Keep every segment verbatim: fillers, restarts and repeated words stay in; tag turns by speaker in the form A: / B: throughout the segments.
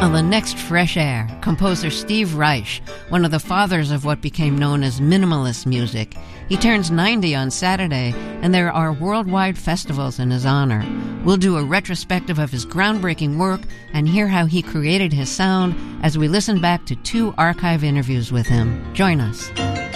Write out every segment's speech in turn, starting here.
A: On the next Fresh Air, composer Steve Reich, one of the fathers of what became known as minimalist music. He turns ninety on Saturday, and there are worldwide festivals in his honor. We'll do a retrospective of his groundbreaking work and hear how he created his sound as we listen back to two archive interviews with him. Join us.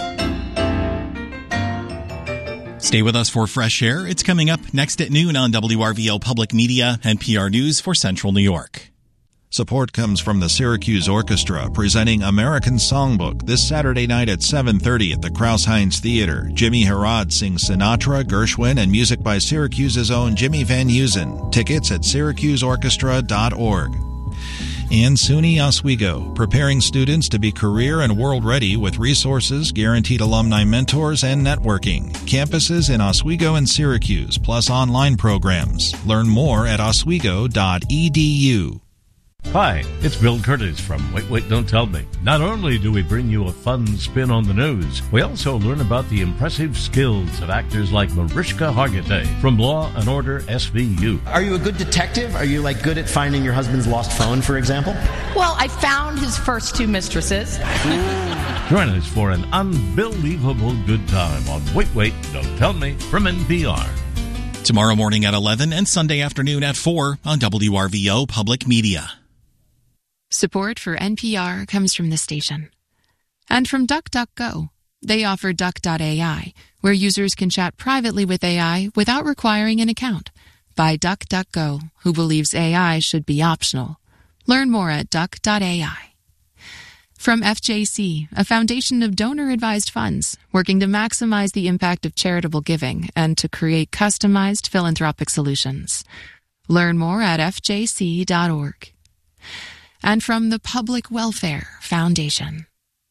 B: Stay with us for Fresh Air. It's coming up next at noon on W R V O Public Media and P R News for Central New York.
C: Support comes from the Syracuse Orchestra, presenting American Songbook this Saturday night at seven thirty at the Krauss-Heinz Theater. Jimmy Herod sings Sinatra, Gershwin, and music by Syracuse's own Jimmy Van Heusen. Tickets at syracuse orchestra dot org. And SUNY Oswego, preparing students to be career and world-ready with resources, guaranteed alumni mentors, and networking. Campuses in Oswego and Syracuse, plus online programs. Learn more at oswego dot e d u.
D: Hi, it's Bill Curtis from Wait, Wait, Don't Tell Me. Not only do we bring you a fun spin on the news, we also learn about the impressive skills of actors like Mariska Hargitay from Law and Order S V U.
E: Are you a good detective? Are you, like, good at finding your husband's lost phone, for example?
F: Well, I found his first two mistresses.
D: Join us for an unbelievable good time on Wait, Wait, Don't Tell Me from N P R.
B: Tomorrow morning at eleven and Sunday afternoon at four on W R V O Public Media.
G: Support for N P R comes from the station. And from DuckDuckGo. They offer Duck dot A I, where users can chat privately with A I without requiring an account. By DuckDuckGo, who believes A I should be optional. Learn more at Duck dot A I. From F J C, a foundation of donor-advised funds, working to maximize the impact of charitable giving and to create customized philanthropic solutions. Learn more at f j c dot org. And from the Public Welfare Foundation.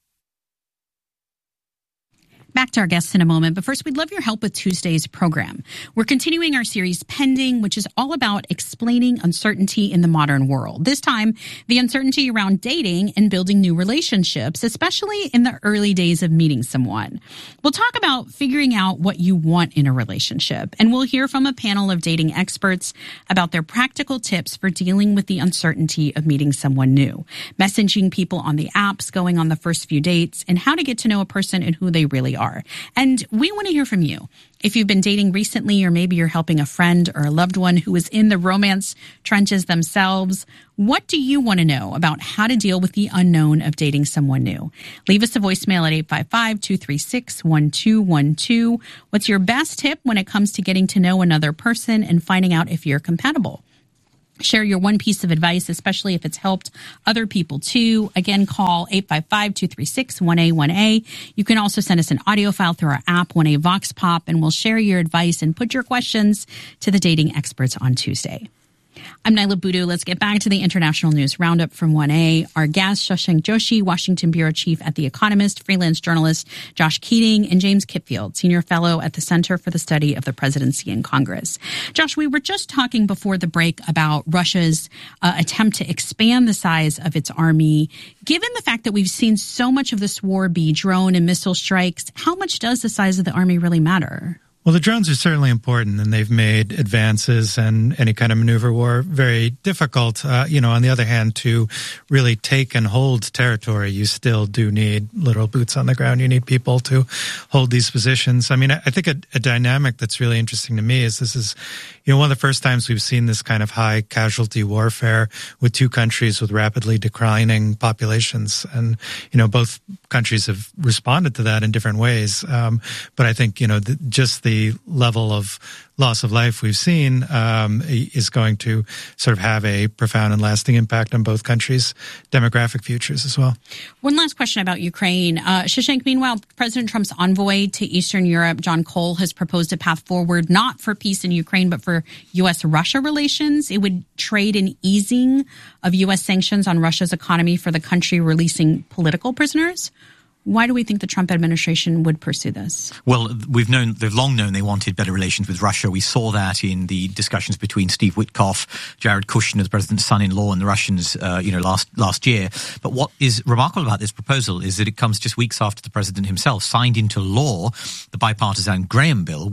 H: Back to our guests in a moment, but first we'd love your help with Tuesday's program. We're continuing our series Pending, which is all about explaining uncertainty in the modern world. This time, the uncertainty around dating and building new relationships, especially in the early days of meeting someone. We'll talk about figuring out what you want in a relationship, and we'll hear from a panel of dating experts about their practical tips for dealing with the uncertainty of meeting someone new, messaging people on the apps, going on the first few dates, and how to get to know a person and who they really are. And we want to hear from you. If you've been dating recently, or maybe you're helping a friend or a loved one who is in the romance trenches themselves, what do you want to know about how to deal with the unknown of dating someone new? Leave us a voicemail at eight five five, two three six, one two one two. What's your best tip when it comes to getting to know another person and finding out if you're compatible? Share your one piece of advice, especially if it's helped other people too. Again, call eight five five, two three six, one A one A. You can also send us an audio file through our app, one A Vox Pop, and we'll share your advice and put your questions to the dating experts on Tuesday. I'm Nyla Boodoo. Let's get back to the international news roundup from one A. Our guests, Shashank Joshi, Washington Bureau Chief at The Economist, freelance journalist Josh Keating, and James Kitfield, Senior Fellow at the Center for the Study of the Presidency and Congress. Josh, we were just talking before the break about Russia's uh, attempt to expand the size of its army. Given the fact that we've seen so much of this war be drone and missile strikes, how much does the size of the army really matter?
I: Well, the drones are certainly important, and they've made advances and any kind of maneuver war very difficult. Uh, you know, on the other hand, to really take and hold territory, you still do need literal boots on the ground. You need people to hold these positions. I mean, I think a, a dynamic that's really interesting to me is this is, you know, one of the first times we've seen this kind of high casualty warfare with two countries with rapidly declining populations. And, you know, both countries have responded to that in different ways. Um, but I think, you know, the, just the The level of loss of life we've seen um, is going to sort of have a profound and lasting impact on both countries' demographic futures as well.
H: One last question about Ukraine. Uh, Shashank, meanwhile, President Trump's envoy to Eastern Europe, John Cole, has proposed a path forward not for peace in Ukraine, but for U S Russia relations. It would trade an easing of U S sanctions on Russia's economy for the country releasing political prisoners. Why do we think the Trump administration would pursue this?
J: Well, we've known, they've long known they wanted better relations with Russia. We saw that in the discussions between Steve Witkoff, Jared Kushner, the president's son-in-law, and the Russians, uh, you know, last, last year. But what is remarkable about this proposal is that it comes just weeks after the president himself signed into law the bipartisan Graham bill, which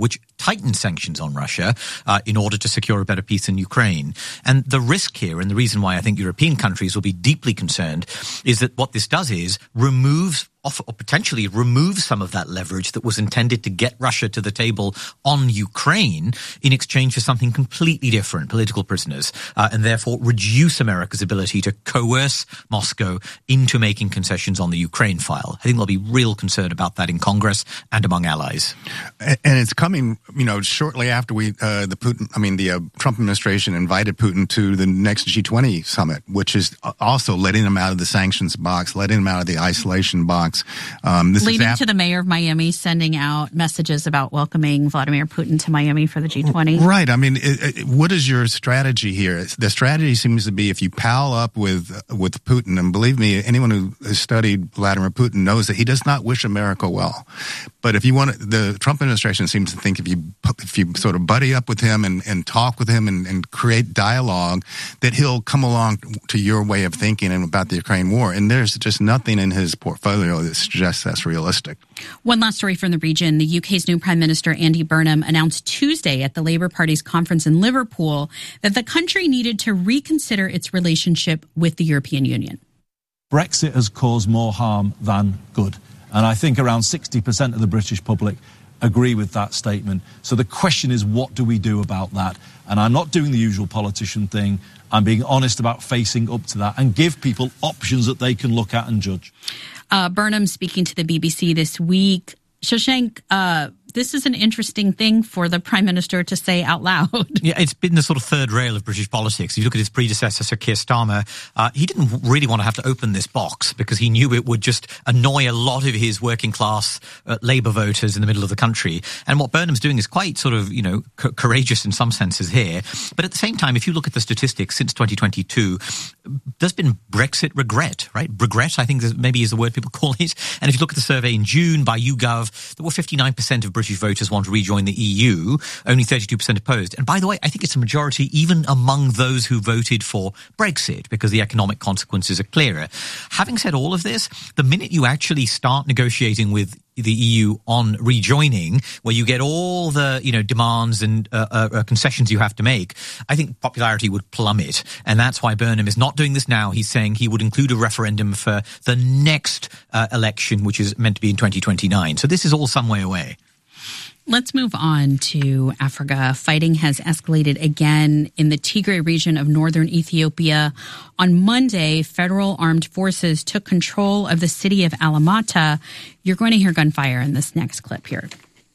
J: tighten sanctions on Russia uh, in order to secure a better peace in Ukraine. And the risk here, and the reason why I think European countries will be deeply concerned, is that what this does is removes or potentially remove some of that leverage that was intended to get Russia to the table on Ukraine in exchange for something completely different, political prisoners, uh, and therefore reduce America's ability to coerce Moscow into making concessions on the Ukraine file. I think there'll be real concern about that in Congress and among allies.
K: And it's coming, you know, shortly after we, uh, the Putin, I mean, the uh, Trump administration invited Putin to the next G twenty summit, which is also letting him out of the sanctions box, letting him out of the isolation box. Um, this
H: Leading
K: is ap-
H: to the mayor of Miami sending out messages about welcoming Vladimir Putin to Miami for the G twenty.
K: Right. I mean, it, it, what is your strategy here? The strategy seems to be if you pal up with uh, with Putin, and believe me, anyone who has studied Vladimir Putin knows that he does not wish America well. But if you want to, the Trump administration seems to think if you if you sort of buddy up with him and, and talk with him and, and create dialogue, that he'll come along to your way of thinking and about the Ukraine war. And there's just nothing in his portfolio that suggests that's realistic.
H: One last story from the region. The U K's new Prime Minister, Andy Burnham, announced Tuesday at the Labour Party's conference in Liverpool that the country needed to reconsider its relationship with the European Union.
L: Brexit has caused more harm than good. And I think around sixty percent of the British public agree with that statement. So the question is, what do we do about that? And I'm not doing the usual politician thing. I'm being honest about facing up to that and give people options that they can look at and judge.
H: Uh, Burnham speaking to the B B C this week. Shashank, uh, this is an interesting thing for the Prime Minister to say out loud.
J: Yeah, it's been the sort of third rail of British politics. If you look at his predecessor, Sir Keir Starmer, uh, he didn't really want to have to open this box because he knew it would just annoy a lot of his working class uh, Labour voters in the middle of the country. And what Burnham's doing is quite sort of, you know, c- courageous in some senses here. But at the same time, if you look at the statistics since twenty twenty-two, there's been Brexit regret, right? Regret, I think maybe is the word people call it. And if you look at the survey in June by YouGov, there were fifty-nine percent of British voters want to rejoin the E U, only thirty-two percent opposed. And by the way, I think it's a majority even among those who voted for Brexit because the economic consequences are clearer. Having said all of this, the minute you actually start negotiating with the E U on rejoining, where you get all the, you know, demands and uh, uh, concessions you have to make, I think popularity would plummet. And that's why Burnham is not doing this now. He's saying he would include a referendum for the next uh, election, which is meant to be in twenty twenty-nine. So this is all some way away.
H: Let's move on to Africa. Fighting has escalated again in the Tigray region of northern Ethiopia. On Monday, federal armed forces took control of the city of Alamata. You're going to hear gunfire in this next clip here.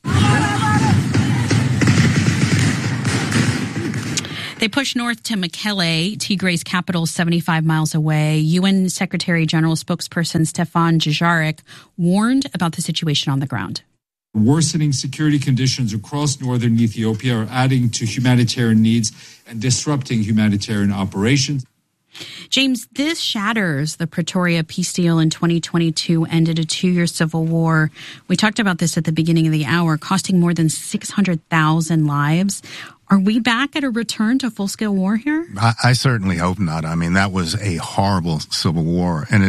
H: They pushed north to Mekelle, Tigray's capital, seventy-five miles away. U N Secretary General spokesperson Stefan Dujarric warned about the situation on the ground.
M: Worsening security conditions across northern Ethiopia are adding to humanitarian needs and disrupting humanitarian operations.
H: James, this shatters the Pretoria peace deal in twenty twenty-two, ended a two-year civil war. We talked about this at the beginning of the hour, costing more than six hundred thousand lives. Are we back at a return to full-scale war here?
K: I, I certainly hope not. I mean, that was a horrible civil war, and it